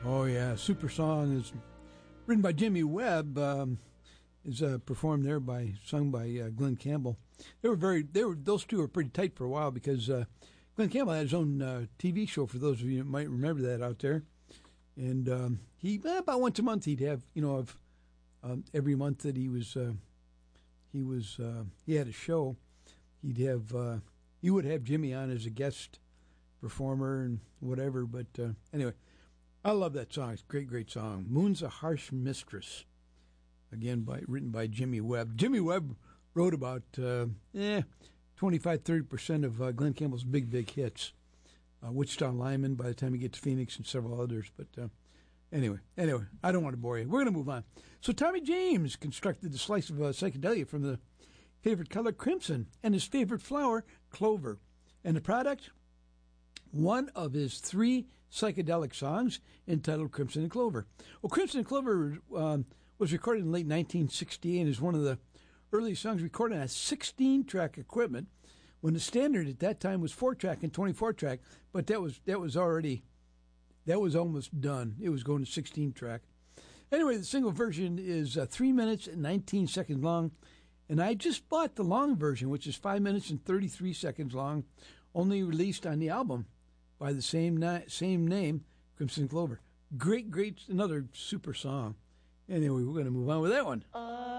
Oh yeah, Super Song is written by Jimmy Webb. Is performed there sung by Glen Campbell. Those two were pretty tight for a while because Glen Campbell had his own TV show. For those of you that might remember that out there, and he about once a month he'd have every month that he had a show. He would have Jimmy on as a guest performer and whatever. But anyway, I love that song. It's a great song. Moon's a Harsh Mistress. Again, written by Jimmy Webb. Jimmy Webb wrote about 25-30% of Glen Campbell's big hits. Wichita Lineman by the time you get to Phoenix and several others. But anyway, I don't want to bore you. We're going to move on. So Tommy James constructed the slice of psychedelia from the favorite color, crimson, and his favorite flower, clover. And the product, one of his 3 psychedelic songs entitled Crimson and Clover. Well, Crimson and Clover was recorded in late 1968 and is one of the earliest songs recorded on 16-track equipment when the standard at that time was 4-track and 24-track, but that was almost done. It was going to 16-track. Anyway, the single version is 3 minutes and 19 seconds long, and I just bought the long version, which is 5 minutes and 33 seconds long, only released on the album by the same name, Crimson Clover. Great, another super song. Anyway, we're going to move on with that one.